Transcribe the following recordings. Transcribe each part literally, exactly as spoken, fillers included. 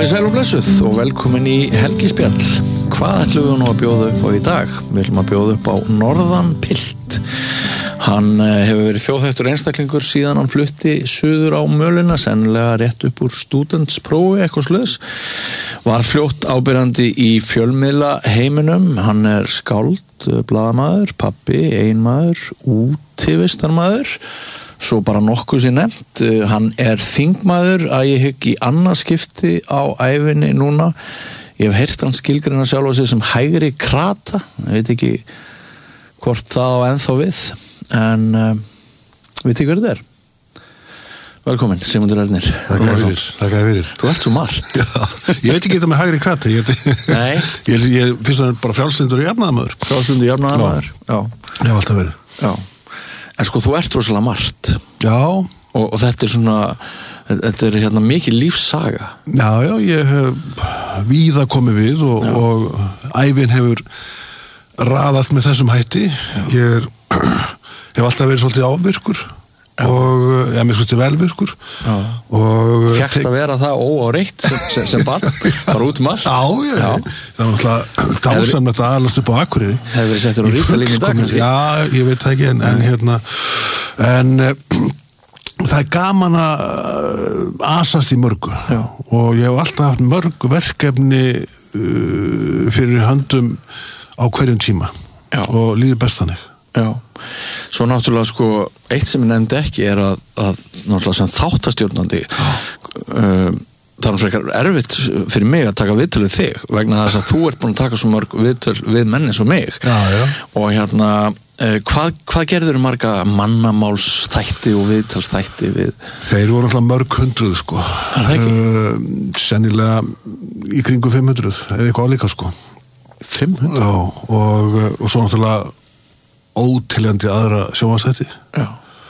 Komið sæl og blessuð og velkomin í Helgispjall. Hvað ætlum við nú að bjóða upp á í dag? Við ætlum að bjóða upp á Norðan Pilt. Hann hefur verið þjóðþekktur einstaklingur síðan hann flutti suður á mölina, sennilega rétt upp úr stúdentsprófi eitthvað slöðs. Var fljótt ábyrjandi í fjölmiðla heiminum. Hann er skáld, blaðamaður, pabbi, einmaður, útivistarmaður. Svo bara nokkuð sér nefnt. Hann er þingmaður að ég hygg í annað skipti á ævinni núna. Ég hef heyrt hann skilgreina sjálfa sig sem hægri krata. Ég veit ekki hvort það á ennþá við. En uh, veit ekki hvað þetta er. Velkomin, Sigmundur Ernir. Takk fyrir, takk fyrir. Þú ert svo margt. Já, ég veit ekki þetta með hægri krati. Ég, Nei. ég, ég finnst það bara frjálslyndur og jafnaðarmaður. Frjálslyndur og jafnaðarmaður. Já. Ég hef alltaf verið. Já. En sko, þú ert rosalega margt. Já. Og, og þetta er svona, þetta er hérna mikið lífssaga. Já, já, ég hef víða komið við og, og ævin hefur raðast með þessum hætti. Já. Ég er, hef alltaf verið svolítið ávirkur. Já. Og, já, mér skoðst ég velvirkur. Já. Og Fékkst að vera það óáreitt sem, sem, sem barn, bara út um allt. Já, já, já. Það var náttúrulega dásamlegt að alast upp á Akureyri. Hefur verið settur á rítalínu í dag, kannski? Já, ég veit það ekki, en, en hérna, en það er gaman að asast í mörgu. Já. Og ég hef alltaf haft mörg verkefni uh, fyrir höndum á hverjum tíma. Já. Og líður best þannig. Já, svo náttúrulega sko eitt sem ég nefndi ekki er að, að náttúrulega sem þáttastjórnandi uh, það er frekar erfitt fyrir mig að taka viðtöl við þig vegna þess að þú ert búin að taka svo mörg viðtöl við menn eins og mig. Já, já. Og hérna uh, hvað, hvað gerður marga mannamálsþætti og viðtalsþætti við? Þeir voru alltaf mörg hundruð sko. Er það ekki? Uh, sennilega í kringu fimm hundruð eða eitthvað álíka sko. fimm hundruð? Já, og, og svo náttúrulega ótiljandi aðra sjónvarpsþætti. Já.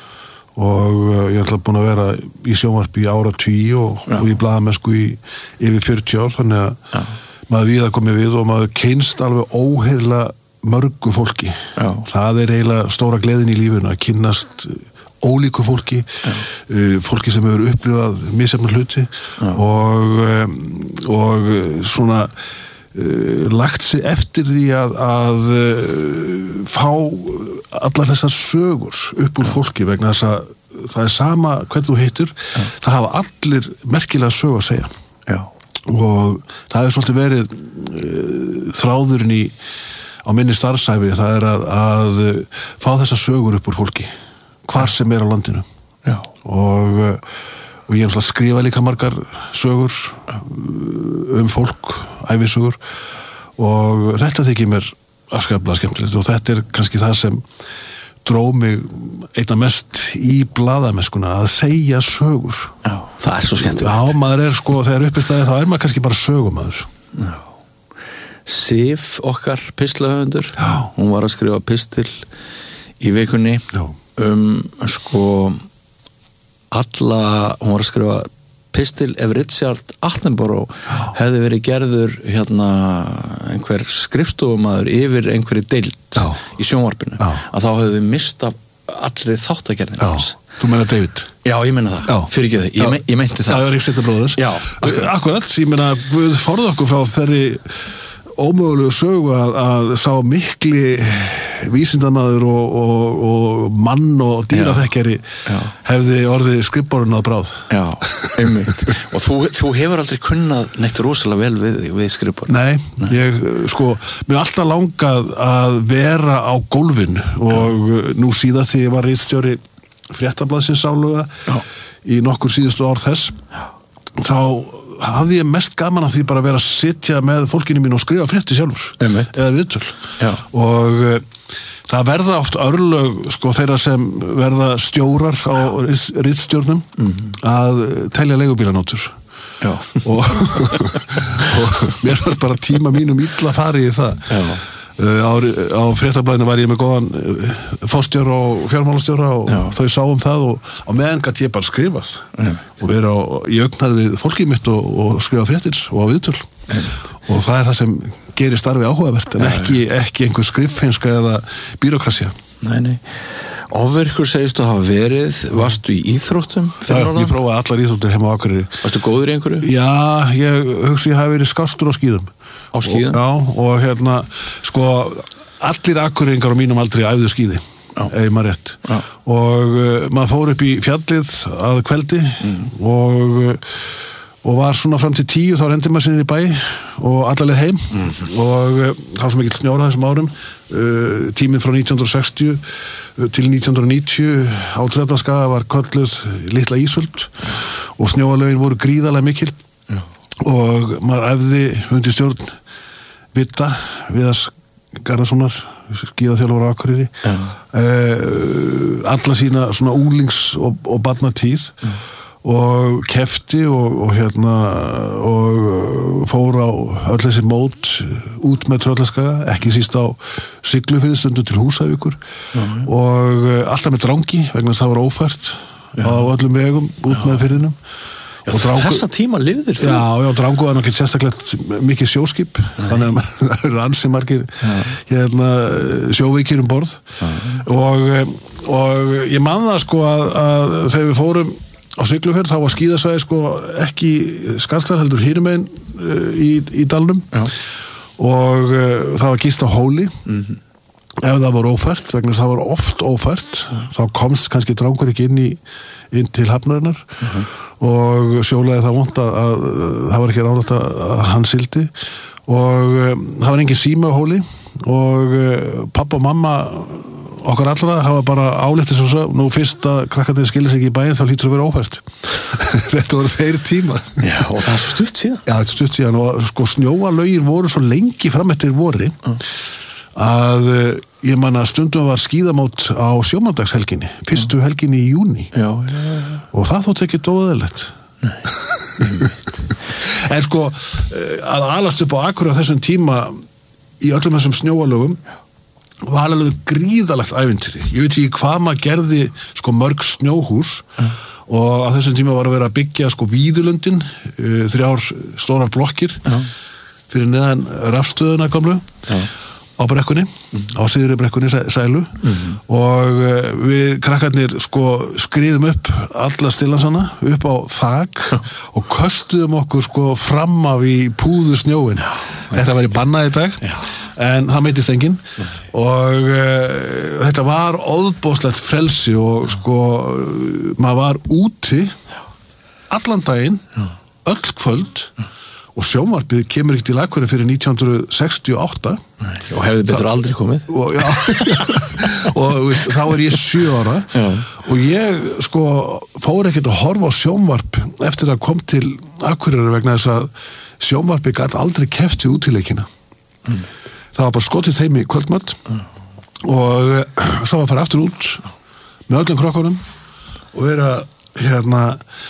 Og uh, ég er alltaf búin að vera í sjónvarpi í áratugi og, og í blaðamennsku í yfir fjörutíu ár, þannig að Já. Maður víða komið við og maður kynst alveg óheyrlega mörgu fólki. Já. Það er eiginlega stóra gleðin í lífinu að kynnast ólíku fólki, uh, fólki sem hefur upplifað misjafna hluti. Já. og um, og svona Uh, lagt sig eftir því að, að uh, fá allar þessar sögur upp úr fólki vegna þess að það er sama hvernig þú hittir, Já. Það hafa allir merkilega sög að segja. Já. Og það hefur svolítið verið uh, þráðurinn í á minni starfsæfi, það er að, að uh, fá þessar sögur upp úr fólki hvar sem er á landinu. Já. Og uh, og ég er að skrifa líka margar sögur um fólk, ævisögur, og þetta þykir mér afskaplega skemmtilegt og þetta er kannski það sem dró mig einna mest í blaðamennskuna, að segja sögur. Já, það er svo skemmtilegt. Já, maður er sko, þegar uppistæði þá er maður kannski bara sögumaður. Já. Sif, okkar pislahöfundur, Já. Hún var að skrifa pistil í vikunni. Já. Um sko alla, hún var að skrifa pistil ef Richard Attenborough hefði verið gerður hérna einhver skrifstofumaður yfir einhverju deild Já. Í sjónvarpinu, Já. Að þá hefði við mista allri þáttagerðin hans. Þú meina David? Já, ég meina það, Já. Fyrir ekki þau, ég, me, ég meinti það. Það var Ríksteinn bróðurs. Já, akkurat. Akkurat, ég meina, við forðum okkur frá þeirri ómögulegu sögu að, að sá mikli vísindamaður og, og, og mann og dýraþekkjari hefði orðið skrifborun að bráð. Já, einmitt. Og þú, þú hefur aldrei kunnað neitt rosalega vel við, við skrifborun. Nei, Nei, ég sko, mér alltaf langað að vera á gólfinu og Já. Nú síðast því ég var ritstjóri Fréttablaðsins áluga í nokkur síðustu ár þess, Já. Þá hafði ég mest gaman af því bara að vera að sitja með fólkinu mín og skrifa frétti sjálfur. Einmitt. Eða viðtöl. Já. Og uh, það verða oft örlög sko þeirra sem verða stjórar á ritstjórnum mm-hmm. að telja leigubílanótur. Já. Og, og mér var bara tíma mínum illa farið í það. Já. Uh, á, á Fréttablaðinu var ég með góðan uh, fórstjóra og fjármálastjóra og Já. Þau sáum það og á meðan gæti ég bara skrifað Nei. Og vera á, í augnaði við fólkið mitt og, og skrifa fréttir og á viðtöl Nei. Og það er það sem gerir starfi áhugavert en ekki, ekki einhver skriffinska eða bírokrasía. Nei, nei. Ofvirkur segist þú hafa verið, varstu í íþróttum? Já, ég prófaði allar íþróttir heima á Akureyri. Varstu góður í einhverju? Já, ég hugsa ég hafi verið skástur á skíðum. Á skíðum? Og, já, og hérna, sko, allir Akureyringar á mínum aldrei æfðu skíði, ef maður rétt. Já. Og uh, maður fór upp í fjallið að kveldi mm. og, og var svona fram til tíu, þá rendi maður sinni í bæ og allarleið heim mm. og uh, þá sem ekki snjóra þessum árum, uh, tíminn frá nítján hundruð sextíu til nítján hundruð níutíu á Tröllaskaga var kölluð litla ísöld og snjóalögin voru gríðarlega mikil Já. Og maður æfði undir stjórn Vitta Viðars Garðarssonar skíðaþjálfur á Akureyri uh, alla sína svona úlings og, og barnatíð Já. Og kefti og, og hérna og fór á öll þessi mót út með Tröllaskaga, ekki síst á Siglufirði stundu til Húsavíkur já, já. Og alltaf með drangi vegna þess að það var ófært já. Á öllum vegum út já. Með firðinum Já, drangu, þessa tíma lifðir þú? Já, já, Drango var náttúrulega sérstaklega mikið sjóskip Nei. Þannig að það eru ansi margir hérna, sjóveikir um borð og, og ég man það sko að, að þegar við fórum á Siglufjörð þá var skíðasvæði sko ekki Skarðsdal heldur hinum megin uh, í, í dalnum Já. Og uh, það var gist á hóli mm-hmm. ef það var ófært vegna það var oft ófært mm. þá komst kannski Drangur ekki inn, í, inn til hafnarinnar mm-hmm. og sjólaði það vont að, að, að það var ekki ráðlegt að hann sildi og um, það var engin síma á hóli og uh, pappa og mamma okkar allra hafa bara álítið sem svo nú fyrst að krakkarnir skilja sig ekki í bæinn þá hlýtur að vera ófært þetta voru þeir tímar Já, og það er stutt síðan Já, þetta er stutt síðan og sko snjóalögin voru svo lengi fram eftir vori uh. að ég man að stundum var skíðamót á sjómandagshelginni fyrstu uh. helginni í júní já, já, já. Og það þótt ekki dóðilegt En sko að alast upp á Akureyri á þessum tíma í öllum þessum snjóalögum var alveg gríðalegt ævintýri. Ég veit ekki hvað maður gerði sko mörg snjóhús mm. og á þessum tíma var að vera að byggja sko Víðilundin, uh, þrjár stórar blokkir mm. fyrir neðan rafstöðuna gamlu mm. á brekkunni, mm. á síðri brekkunni sælu mm. og uh, við krakkarnir sko skriðum upp alla stillansana upp á þak mm. og köstuðum okkur sko fram af í púðu snjóin. Þetta væri bannað í dag. Já. En það meittist enginn og uh, þetta var óðbóðslegt frelsi og sko maður var úti allan daginn, öll kvöld og sjónvarpið kemur ekki til Akureyri fyrir nítján hundruð sextíu og átta Nei, og hefði betur Þa, aldrei komið og, já, og veist, þá er ég sjö ára já. Og ég sko fór ekkert að horfa á sjónvarp eftir að kom til Akureyri vegna þess að sjónvarpið gat aldrei keppt í útileikina mm. Það var bara skotið þeim í kvöldmöld mm. og uh, svo var að fara aftur út með öllum krokkunum og vera hérna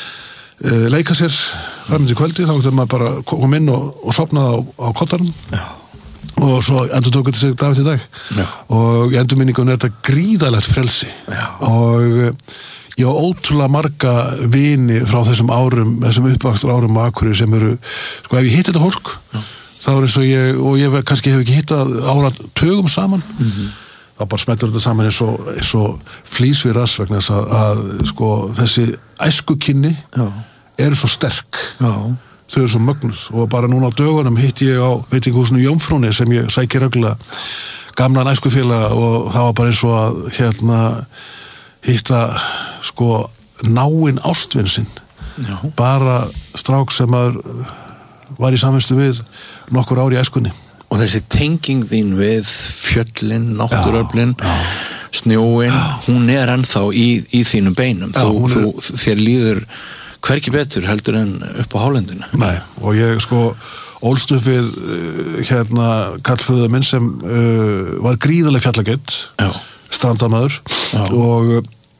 uh, leika sér fram til kvöldi þá getur maður bara koma inn og, og sopnaði á, á kottanum Já. Og svo endur tók þetta sig dag eftir dag Já. Og í endurminningunum er þetta gríðalegt frelsi Já. Og uh, ég á ótrúlega marga vini frá þessum árum, þessum uppvakstur árum á Akureyri sem eru, sko ef ég hitt þetta fólk Já. Þá er eins og ég, og ég kannski hef ekki hittað ára tögum saman mm-hmm. þá bara smettur þetta saman eins og, eins og flís við rass vegna þess að, að sko, þessi æskukynni Já. Eru svo sterk Já. Þau eru svo mögnuð og bara núna á dögunum hitt ég á veitingahúsinu Jómfrúnni sem ég sæki reglulega gamlan æskufélaga og það var bara eins og að hérna hitta sko náinn ástvin sinn Já. Bara strák sem að var í samvistu við nokkur ári í æskunni. Og þessi tenging þín við fjöllin, náttúruöflin, snjóin, já. Hún er ennþá í, í þínum beinum. Já, þú, er... þú, þér líður hvergi betur heldur en upp á hálendinu. Nei, og ég sko ólst upp við hérna kallföðu minn sem uh, var gríðarleg fjallageit, strandamaður og,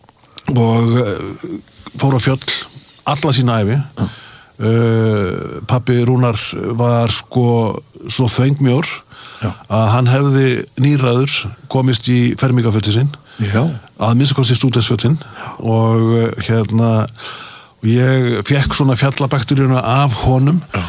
og uh, fór á fjöll alla sína ævi. Já. Uh, pappi Rúnar var sko svo þvengmjór Já. Að hann hefði nýræður komist í fermingafötin sinn Já. Að minnst kosti stúdensfötin og uh, hérna og ég fekk svona fjallabakteríuna af honum uh,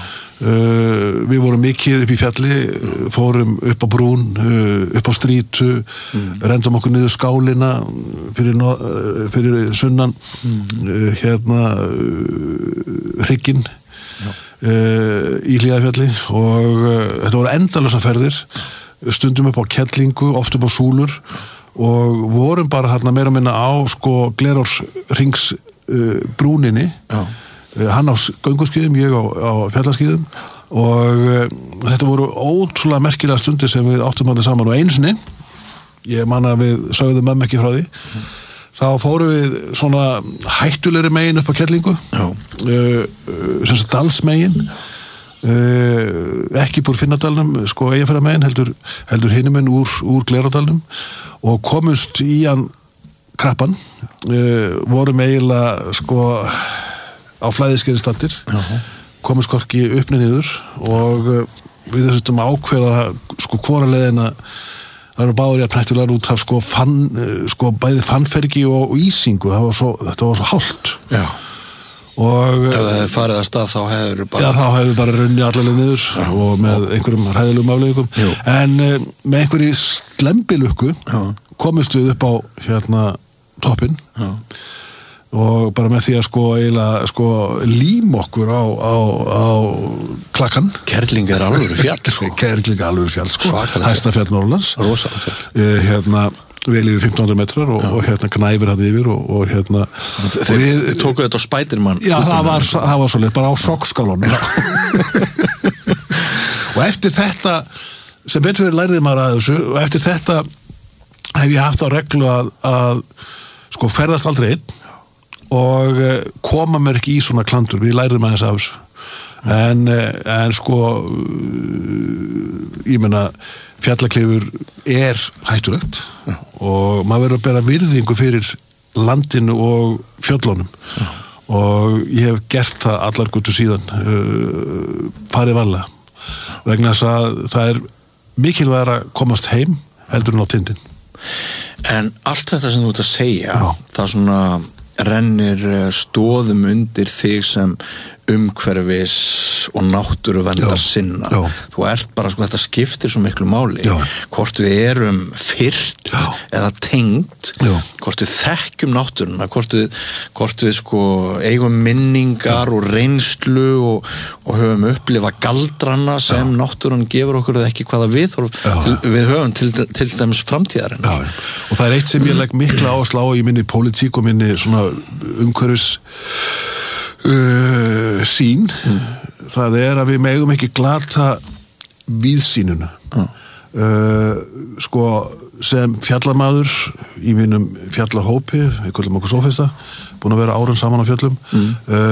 Uh, við vorum mikið upp í fjalli, mm. fórum upp á brún, uh, upp á strítu, mm. rendum okkur niður skálina fyrir, no, uh, fyrir sunnan, mm. uh, hérna uh, hrygginn uh, í Hlíðarfjalli og uh, þetta voru endalausa ferðir, stundum upp á Kellingu, oft upp á Súlur og vorum bara hérna meira að minna á sko Glerárhrings uh, brúninni. Já. Hann á gönguskíðum, ég á, á fjallaskíðum og uh, þetta voru ótrúlega merkilega stundir sem við áttum allir saman og einsinni, ég man að við sögðum mömmu ekki frá því, mm. þá fórum við svona hættulegri megin upp á Kellingu, uh, uh, sem sagt dalsmegin, uh, ekki búr Finnadalnum, sko Eyjafjarðarmegin, heldur, heldur hinuminn úr, úr Glerárdalnum og komust í hann krappan, uh, vorum eiginlega sko á flæðiskeiði stattir, uh-huh. komum skorki uppni niður og við þessum ákveða sko hvora leiðina það eru báður ég að nættulega út af sko, fann, sko bæði fannfergi og, og ísingu, það var svo, þetta var svo hált. Já. Og ef það hefði farið að stað þá hefur bara... Já, þá hefur bara runnið allavega niður já. Og með einhverjum hræðilegum afleiðingum. En með einhverju slembilukku komist við upp á hérna toppinn. Já. Og bara með því að sko eiginlega sko lím okkur á, á, á klakkan. Kerling er alveg fjall sko. Kerling er alveg fjall sko. Hæsta fjall Norrlands. Rosalega fjall. Eh, hérna vel yfir fimmtán hundruð metrar og, og hérna knæfir hann yfir og, og hérna Þeir við tóku þetta á Spiderman. Já, það var, það var svolítið bara á sokkskálunum. Og eftir þetta sem betur verið lærið maður að þessu og eftir þetta hef ég haft á reglu að, að sko ferðast aldrei einn og koma mér ekki í svona klandur, við lærðum aðeins af þessu en, en sko ég meina fjallaklifur er hættulegt Já. Og maður verður að bera virðingu fyrir landinu og fjöllunum Já. Og ég hef gert það allar götur síðan uh, farið varlega vegna þess að það er mikilvægt að komast heim heldur en á tindin. En allt þetta sem þú ert að segja Já. Það svona rennir stóðum undir þig sem umhverfis og náttúruverndar sinna. Já. Þú ert bara, sko, þetta skiptir svo miklu máli. Já. Hvort við erum fyrt Já. Eða tengd, Já. Hvort við þekkjum náttúruna, hvort við, hvort við sko eigum minningar Já. Og reynslu og, og höfum upplifa galdrana sem Já. Náttúran gefur okkur eða ekki hvaða við, til, við höfum til, til dæmis framtíðarinn. Já. Og það er eitt sem ég legg mikla áherslu á í minni pólitík og minni svona umhverfis Uh, sín mm. það er að við megum ekki glata víðsýnuna mm. uh, sko sem fjallamaður í mínum fjallahópi við köllum okkur sófista búin að vera árum saman á fjallum mm.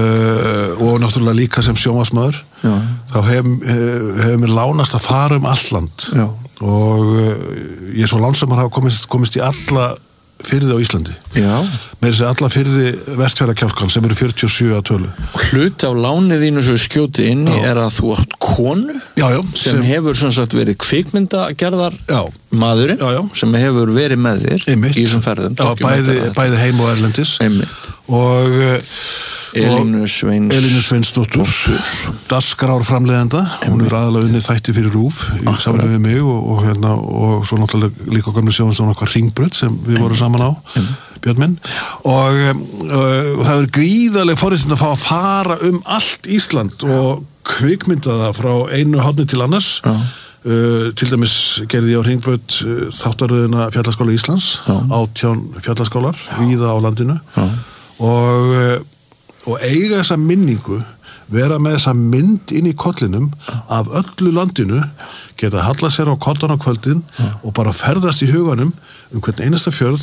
uh, og náttúrulega líka sem sjónvarpsmaður Já. Þá hefur hef mér lánast að fara um allt land Já. Og uh, ég er svo lánsamar hafa komist, komist í alla firði á Íslandi. Já. Með þessi alla firði Vestfjarðakjálkan sem eru fjörutíu og sjö að tölu. Og hluti af lánið þínu svo skjóti inn í er að þú átt konu já, já, sem, sem hefur sem sagt verið kvikmyndagerðar já. Maðurinn já, já. Sem hefur verið með þér Einmitt. Í þessum ferðum. Já, bæði, bæði heim og erlendis. Einmitt. Og Elínu Sveins Elínu Sveinsdóttur dagskrár framleiðenda hún er aðalega unnið þætti fyrir RÚV í samræmi við mig og, og, hérna, og svo náttúrulega líka gamlu sjónvarpsstofan okkar Hringbraut sem við vorum saman á Björn minn og, og það er gríðarleg forréttindi að fá að fara um allt Ísland og kvikmynda það frá einu horni til annars uh, til dæmis gerði ég á Hringbraut uh, þáttaröðina Fjallaskóla Íslands Já. átján fjallaskólar víða á landinu Já. og uh, og eiga þessa minningu vera með þessa mynd inn í kollinum af öllu landinu geta hallað sér á kollan á kvöldin ja. Og bara ferðast í huganum um hvern einasta fjörð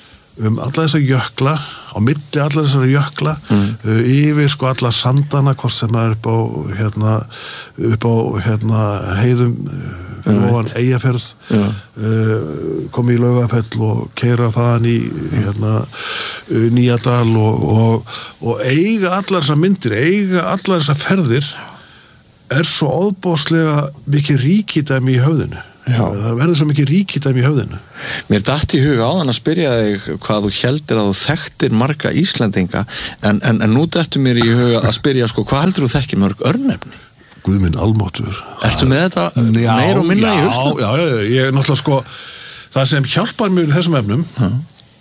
um alla þessa jökla á milli alla þessara jökla mm. uh, yfir sko alla sandana hvort sem það er upp á hérna, upp á hérna, heiðum fyrir ofan Eyjafjörð ja. uh, komi í Laugafell og keyra þaðan í hérna, uh, Nýjadal og, og, og eiga allar þessar myndir eiga allar þessar ferðir er svo óbóðslega mikið ríkidæmi í höfðinu Já. Það verður svo mikið ríkidæmi í höfðinu. Mér datt í huga áðan að spyrja þig hvað þú heldur að þú þekktir marga Íslendinga en, en, en nú dattu mér í huga að spyrja sko, hvað heldur þú þekkir mörg örnefni? Guð minn almáttur. Ertu með þetta já, meir og minna já, í hausnum? Já, já, já, ég er náttúrulega sko það sem hjálpar mér í þessum efnum uh,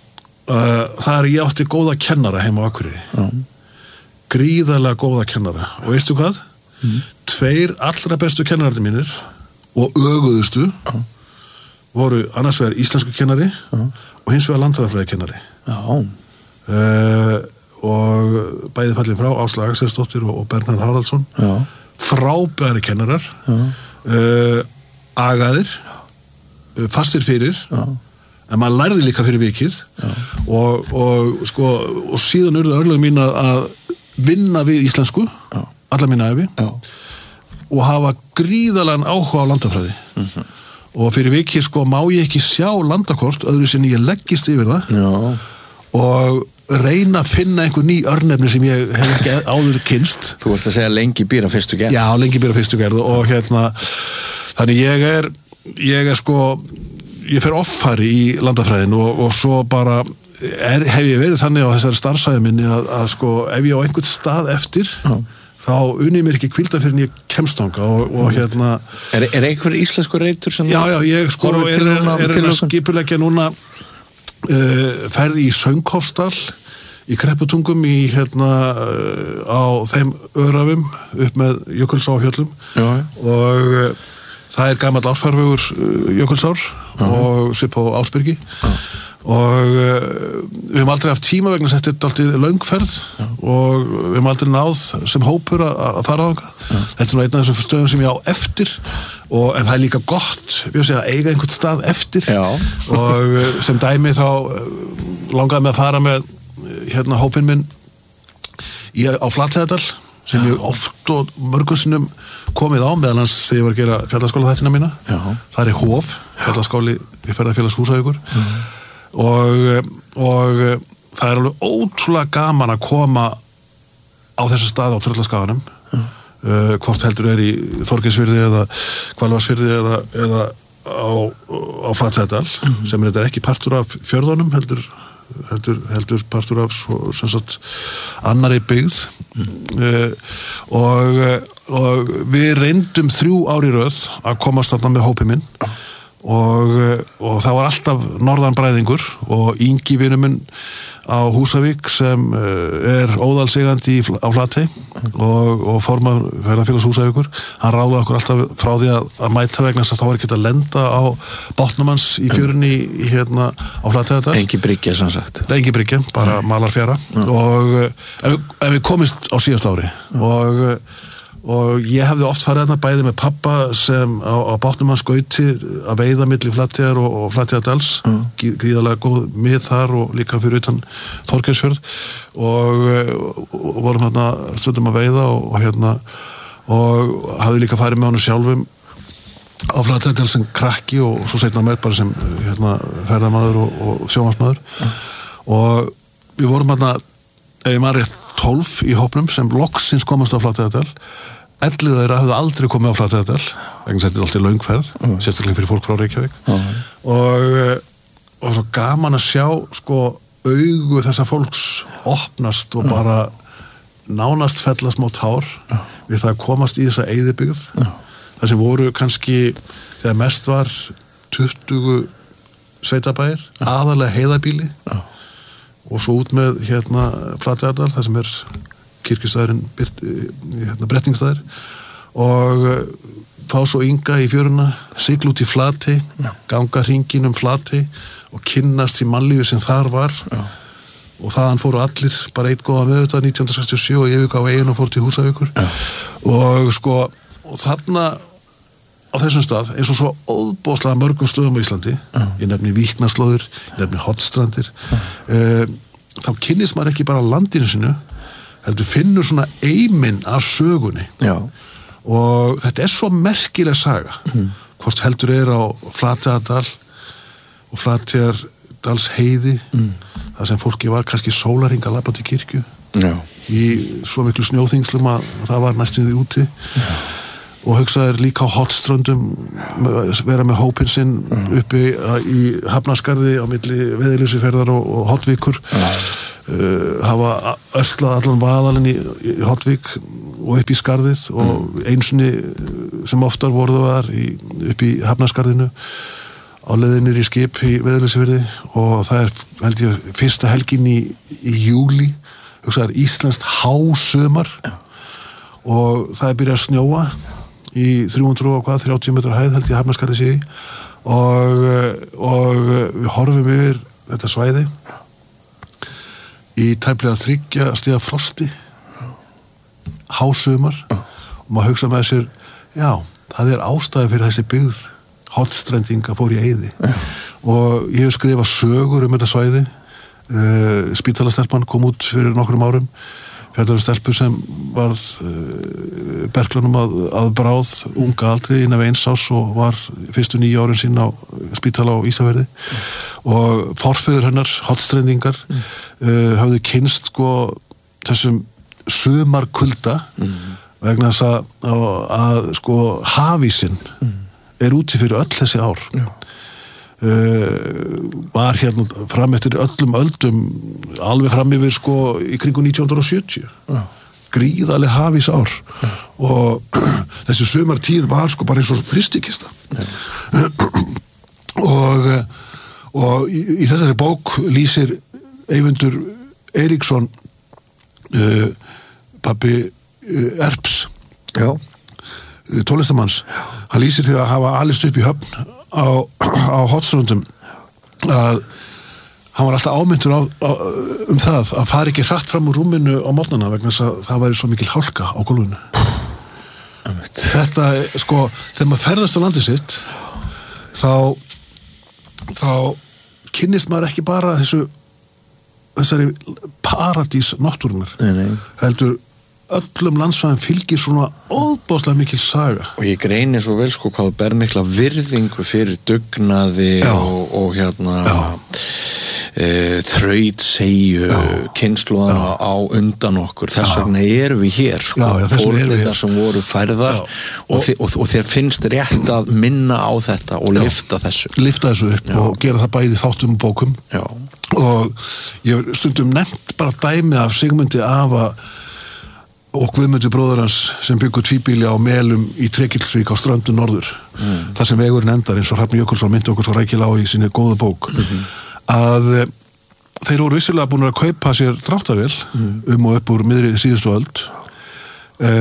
það er ég átti góða kennara heima á Akureyri uh. gríðarlega góða kennara og veistu hvað? Mm. Tveir allra bestu kennararnir mínir og öguðustu uh. voru annars vegar íslensku kennari uh. og hins vegar landfræðafræði kennari uh. uh, og bæði fallin frá Áslaug Axelsdóttir og, og Bernhard Haraldsson uh. frábæri kennarar uh, agaðir uh, fastir fyrir já. En maður lærði líka fyrir vikið og, og sko og síðan urðu örlögum mín að vinna við íslensku já. Alla mína ævi já. Og hafa gríðalega áhuga á landafræði uh-huh. og fyrir vikið sko má ég ekki sjá landakort öðru sinni ég leggist yfir það já. Og reyna að finna einhver ný örnefni sem ég hef ekki áður kynst. Þú ert að segja lengi býr á fyrstu gerð. Já, lengi býr á fyrstu gerð og hérna, þannig ég er, ég er sko, ég fer offari í landafræðin og, og svo bara er, hef ég verið þannig á þessari starfsæði minni að, að sko, ef ég á einhvern stað eftir, Já. Þá unni mér ekki kvilda fyrir en ég kemst þangað og, og hérna... Er, er einhver íslensku reitur sem... Já, já, ég sko er, er, er, er að skipuleggja núna Uh, ferði í Söngholtsdal í Krepputungum í hérna uh, á þeim örafum upp með Jökulsárfjöllum og uh, það er gamall árfarvegur uh, Jökulsár Já. Og svipp á Ásbyrgi Já. Og uh, við höfum aldrei haft tíma vegna þetta er alltaf löngferð Já. Og við höfum aldrei náð sem hópur að fara á það þetta er nú einn af þessum stöðum sem ég á eftir og en það er líka gott við að eiga einhvern stað eftir Já. Og sem dæmi þá langaði mig að fara með hérna hópinn minn í, á Flateyjardal sem Já. Ég oft og mörgursinnum komið á meðal hans þegar ég var að gera fjallaskóla þættina mína Já. Það er Hof, fjallaskóli í Ferðafélags Húsavíkur og, og það er alveg ótrúlega gaman að koma á þessu stað á Tröllaskaganum Uh, hvort heldur er í Þorgeirsfirði eða Hvalvatnsfirði eða, eða á, á Flateyjardal mm-hmm. sem er þetta ekki partur af fjörðunum heldur, heldur, heldur partur af svo, sem sagt annari byggð mm-hmm. uh, og, og við reyndum þrjú ári röð að komast þarna með hópi minn og, og það var alltaf norðanbræðingur og Ingi vinur minn á Húsavík sem er óðalsigandi á Flatey og, og formar Ferðafélags Húsavíkur hann ráði okkur alltaf frá því að, að mæta vegna þess að þá var ekki að lenda á bátnum hans í fjörunni í, hérna á Flateyjardal Engi bryggja sem sagt Engi bryggja, bara mm. malarfjara mm. og ef, ef við komist á síðast ári mm. og og ég hefði oft farið þarna bæði með pappa sem á, á bátnum hans Gauti að veiða milli Flateyjar og, og Flateyjardals mm. gríðarlega góð mið þar og líka fyrir utan Þorgeirsfjörð og, og vorum hérna stundum að veiða og, og hérna og hafði líka farið með honum sjálfum á Flateyjardal sem krakki og, og svo seinna með bara sem hérna ferðamaður og, og sjónvarpsmaður mm. og við vorum hérna ef ég maður rétt tólf í hópnum sem loksins komast á Flateyjardal ellið þeirra hafði aldrei komið á Flateyjardal vegna þetta er alltaf löngferð mm. sérstaklega fyrir fólk frá Reykjavík mm. og, og svo gaman að sjá sko augu þessa fólks opnast og mm. bara nánast fella smá tár mm. við það að komast í þessa eyðibyggð mm. það sem voru kannski þegar mest var tuttugu sveitabæir mm. aðalega heiðabíli mm. og svo út með hérna Flateyjardal þar sem er kirkjustæðurinn hérna Brettingstæður og uh, fá svo Inga í fjöruna sigla út í Flatey Já. Ganga hringinn um Flatey og kynnast í mannlífi sem þar var Já. Og þaðan fóru allir bara eitt góða með þetta nítján hundruð sextíu og sjö og ég vika á eigin og fór til Húsavíkur Já. Og sko og þarna á þessum stað eins og svo óðbóðslega mörgum stöðum á Íslandi uh. ég nefni Víknaslóður, ég nefni Hornstrandir uh. uh, þá kynnist maður ekki bara landinu sinu heldur finnur svona eiminn af sögunni Já. Og þetta er svo merkileg saga mm. hvort heldur er á Flateyjardal og Flateyjardals heiði mm. það sem fólki var kannski sólarhring að labba til kirkju Já. Í svo miklu snjóþingslum að það var næstum því úti Já. Og hugsaður líka á Hornströndum vera með hópinn sinn mm. uppi í Hafnarskarði á milli Veiðileysuferðar og, og Hollvíkur mm. uh, hafa öslað allan vaðalinn í, í Hollvík og upp í skarðið og mm. einsunni sem oftar voru þar í, upp í Hafnarskarðinu á leiðinni í skip í Veðurleysufirði og það er held ég fyrsta helgin í, í júli hugsaðar íslenskt hásumar ja. Og það er byrjað að snjóa í þrjú hundruð og hvað, þrjátíu metra hæð held ég Hafnarskarði sé og, og við horfum yfir þetta svæði í tæplega þriggja stiga frosti hásumar ja. Og maður hugsa með sér já, það er ástæði fyrir þessi byggð hotstrendinga fór í eyði ja. Og ég hef skrifað sögur um þetta svæði uh, Spítalastelpan kom út fyrir nokkrum árum fjallar stelpu sem varð uh, berklunum að, að bráð unga aldri innan við eins ás og var fyrstu nýju árin sín á spítala á Ísafirði mm. og forfeður hennar hotstrendingar mm. uh, hafðu kynst sko þessum sumarkulda mm. vegna þess að, að, að sko hafísinn mm. er úti fyrir öll þessi ár uh, var hérna fram eftir öllum öldum alveg fram yfir sko í kringu nítján hundruð sjötíu Já. Gríðarleg hafís ár Já. Og þessi sumartíð var sko bara eins og fristikista og og í, í þessari bók lýsir Eyvindur Eiríksson uh, pabbi uh, Erps Já tónlistamanns, hann lýsir því að hafa alist upp í höfn á, á hotströndum að hann var alltaf ámyndur á, á, um það að fara ekki hratt fram úr rúminu á morgnana vegna þess að það væri svo mikil hálka á gólfinu þetta, sko, þegar maður ferðast á landið sitt þá þá kynnist maður ekki bara þessu þessari paradís náttúrunar heldur öllum landsvæðum fylgir svona óbáslega mikil saga og ég greini svo vel sko hvað þú ber mikla virðingu fyrir dugnaði og, og hérna e, þrautseigju kynslóðana á undan okkur þess vegna erum við hér sko fórnirnar sem voru færðar og, og, og, og þér finnst rétt að minna á þetta og já. Lyfta þessu lyfta þessu upp já. Og gera það bæði þáttum og bókum já. Og ég stundum nefnt bara dæmi af Sigmundi Afa og Guðmundur bróður hans sem byggur tvíbýli á Melum í Trekilsvík á ströndu norður mm. þar sem vegurinn endar eins og Hrafn Jökulsson myndi okkur svo rækilega á í sinni góða bók mm-hmm. að e, þeir voru vissilega búin að kaupa sér dráttarvél mm. um og upp úr miðri síðustu öld e,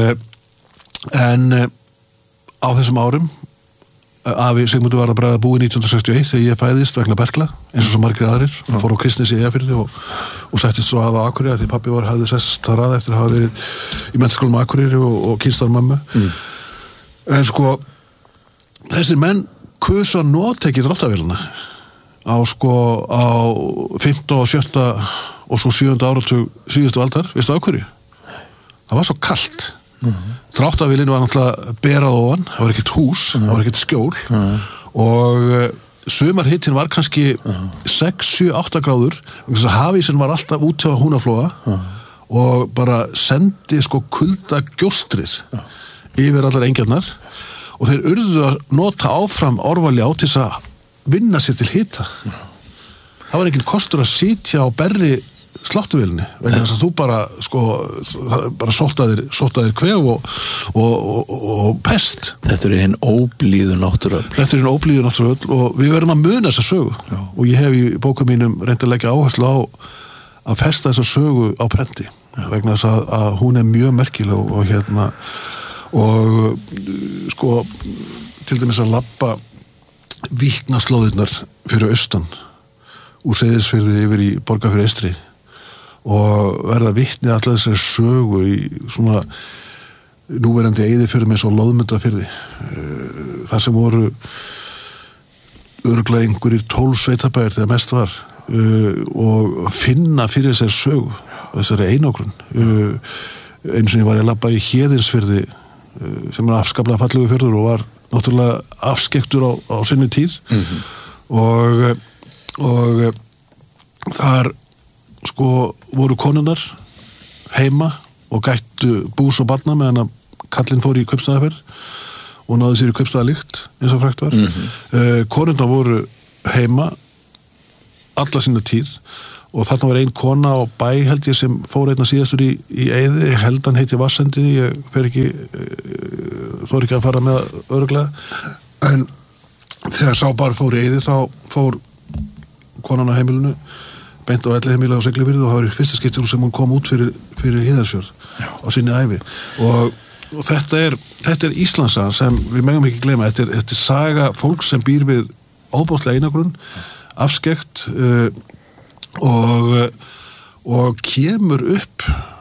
en e, á þessum árum afi Sigmundur var að bregða búi nítján hundruð sextíu og eitt þegar ég fæðist vegna berkla eins og svo margir aðrir mm. fór á Kristnesi í Eyjafirði og, og settist svo að á Akureyri því pabbi var hafði sest þar að eftir að hafa verið í menntaskólanum á Akureyri og, og kynstar mömmu mm. en sko þessir menn kusu að nota ekki dráttarvélina á sko á fimmta og sjötta og svo sjöunda áratug síðustu aldar, veistu af hverju? Það var svo kalt Mm-hmm. Dráttarvélin var náttúrulega berað ofan það var ekkert hús, mm-hmm. það var ekkert skjól mm-hmm. og uh, sumarhittin var kannski mm-hmm. sex, sjö, átta gráður þess að hafísinn var alltaf út hjá Húnaflóa mm-hmm. og bara sendi sko kulda gjóstrið mm-hmm. yfir allar engjarnar og þeir urðu að nota áfram orvaljá til þess að vinna sér til hita mm-hmm. það var enginn kostur að sitja á berri sláttuvélinni, vegna þess að þú bara sko, bara sóttaðir sóttaðir kvef og, og, og, og pest. Þetta er hinn óblíðu náttúruöfl. Þetta er hinn óblíðu náttúruöfl og við verðum að muna þessa sögu Já. Og ég hef í bókum mínum reynt að leggja áherslu á að festa þessa sögu á prenti, Já. Vegna þess að, að hún er mjög merkileg og, og hérna og sko til dæmis að labba Víknaslóðirnar fyrir austan úr Seyðisfirði yfir í Borgarfirði eystri og verða vitni allar þessari sögu í svona núverandi eyðifjörðum eins og Loðmundarfirði þar sem voru örugglega einhverjir tólf sveitabæir þegar mest var og finna fyrir þessari sögu þessari einogrun eins og ég var að labba í Héðinsfirði sem er afskaplega fallegu fjörður og var náttúrulega afskektur á, á sinni tíð mm-hmm. og og þar sko voru konunnar heima og gættu bús og barna meðan að kallinn fór í kaupstaðaferð og náði sér í kaupstaðalykt eins og frægt var mm-hmm. uh, konunnar voru heima alla sína tíð og þarna var ein kona á bæ held ég sem fór einna síðastur í, í Eiði, held hann heiti Vassendi, ég fer ekki þó er ekki að fara með örugglega, en þegar sá bara fór í Eiði þá fór konan á heimilinu beint á elli heimili á Siglufirði og það var í fyrsta skipti sem hún kom út fyrir, fyrir Híðarsfjörð á sinni ævi og, og þetta er þetta er Íslandsagan sem við megum ekki gleyma, þetta er, þetta er saga fólks sem býr við óbáslega einagrunn, afskekt uh, og og kemur upp